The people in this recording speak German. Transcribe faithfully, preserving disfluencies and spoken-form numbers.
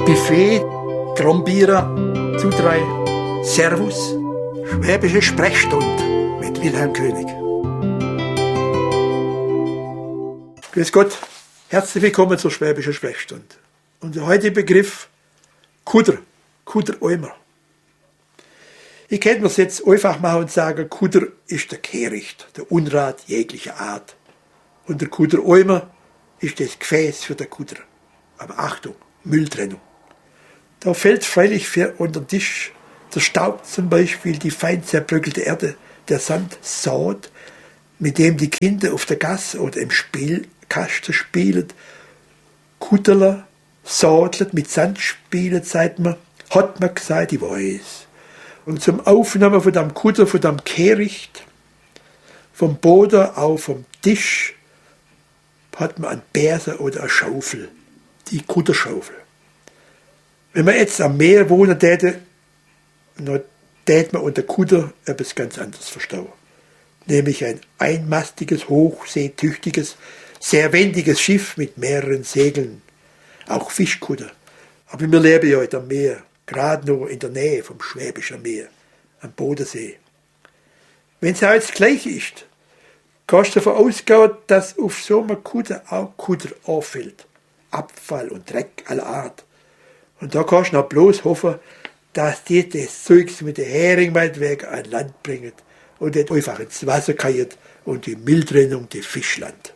Buffet, Trombierer, Zudrei, Servus, Schwäbische Sprechstunde mit Wilhelm König. Grüß Gott, herzlich willkommen zur Schwäbischen Sprechstunde. Unser heutiger Begriff Kuder, Kuder-Eimer. Ich könnte mir es jetzt einfach machen und sagen, Kuder ist der Kehricht, der Unrat jeglicher Art. Und der Kuder-Eimer ist das Gefäß für den Kuder. Aber Achtung, Mülltrennung. Da fällt freilich für unter den Tisch der Staub zum Beispiel, die fein zerbröckelte Erde, der Sand, Saat, mit dem die Kinder auf der Gasse oder im Spielkasten spielen, Kuderler, Sadlet mit Sand spielen, sagt man, hat man gesagt, ich weiß. Und zum Aufnehmen von dem Kuder, von dem Kehricht, vom Boden, auch vom Tisch, hat man einen Bärse oder eine Schaufel, die Kuderschaufel. Wenn man jetzt am Meer wohnen täte, dann täte man unter Kuder etwas ganz anderes verstehen. Nämlich ein einmastiges, hochseetüchtiges, sehr wendiges Schiff mit mehreren Segeln. Auch Fischkuder. Aber wir leben ja heute am Meer, gerade noch in der Nähe vom Schwäbischen Meer, am Bodensee. Wenn es auch jetzt gleich ist, kannst du davon ausgehen, dass auf so einem Kuder auch Kuder anfällt. Abfall und Dreck aller Art. Und da kannst du noch bloß hoffen, dass die das Zeugs mit der Hering meinetwegen an Land bringen und nicht einfach ins Wasser fallen und die Mülltrennung die Fisch landet.